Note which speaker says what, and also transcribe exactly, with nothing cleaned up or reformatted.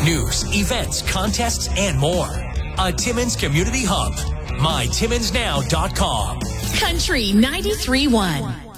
Speaker 1: news, events, contests, and more. A Timmins Community Hub. my timmins now dot com.
Speaker 2: Country ninety-three point one.